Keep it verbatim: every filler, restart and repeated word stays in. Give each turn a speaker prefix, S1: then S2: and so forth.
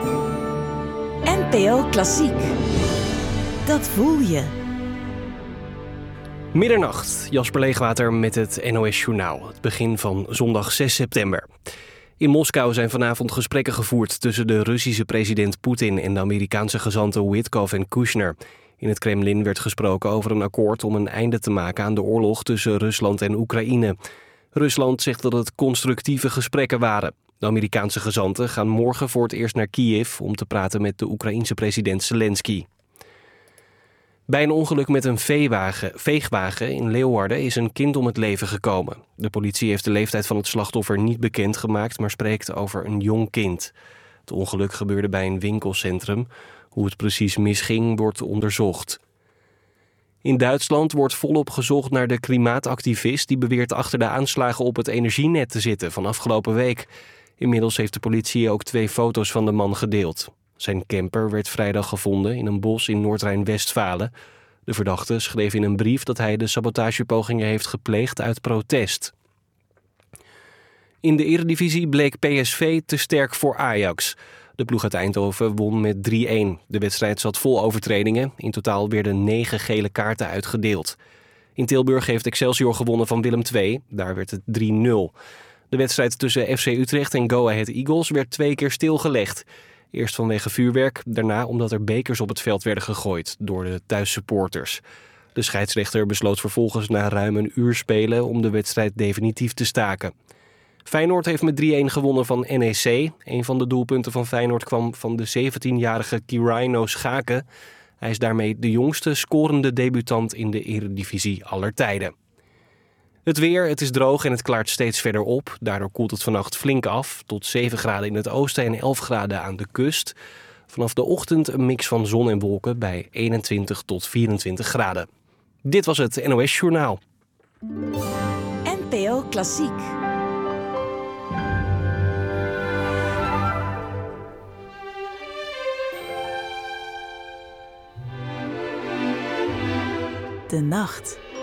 S1: N P O Klassiek. Dat voel je.
S2: Middernacht, Jasper Leegwater met het N O S-journaal. Het begin van zondag zes september. In Moskou zijn vanavond gesprekken gevoerd tussen de Russische president Poetin en de Amerikaanse gezanten Witkoff en Kushner. In het Kremlin werd gesproken over een akkoord om een einde te maken aan de oorlog tussen Rusland en Oekraïne. Rusland zegt dat het constructieve gesprekken waren. De Amerikaanse gezanten gaan morgen voor het eerst naar Kiev om te praten met de Oekraïense president Zelensky. Bij een ongeluk met een veewagen, veegwagen in Leeuwarden is een kind om het leven gekomen. De politie heeft de leeftijd van het slachtoffer niet bekendgemaakt, maar spreekt over een jong kind. Het ongeluk gebeurde bij een winkelcentrum. Hoe het precies misging, wordt onderzocht. In Duitsland wordt volop gezocht naar de klimaatactivist die beweert achter de aanslagen op het energienet te zitten van afgelopen week. Inmiddels heeft de politie ook twee foto's van de man gedeeld. Zijn camper werd vrijdag gevonden in een bos in Noord-Rijn-Westfalen. De verdachte schreef in een brief dat hij de sabotagepogingen heeft gepleegd uit protest. In de Eredivisie bleek P S V te sterk voor Ajax. De ploeg uit Eindhoven won met drie-een. De wedstrijd zat vol overtredingen. In totaal werden negen gele kaarten uitgedeeld. In Tilburg heeft Excelsior gewonnen van Willem twee. Daar werd het drie-nul. De wedstrijd tussen F C Utrecht en Go Ahead Eagles werd twee keer stilgelegd. Eerst vanwege vuurwerk, daarna omdat er bekers op het veld werden gegooid door de thuissupporters. De scheidsrechter besloot vervolgens na ruim een uur spelen om de wedstrijd definitief te staken. Feyenoord heeft met drie-een gewonnen van N E C. Een van de doelpunten van Feyenoord kwam van de zeventienjarige Kiraino Schaken. Hij is daarmee de jongste scorende debutant in de Eredivisie aller tijden. Het weer, het is droog en het klaart steeds verder op. Daardoor koelt het vannacht flink af, tot zeven graden in het oosten en elf graden aan de kust. Vanaf de ochtend een mix van zon en wolken bij eenentwintig tot vierentwintig graden. Dit was het N O S-journaal.
S1: N P O Klassiek. De nacht.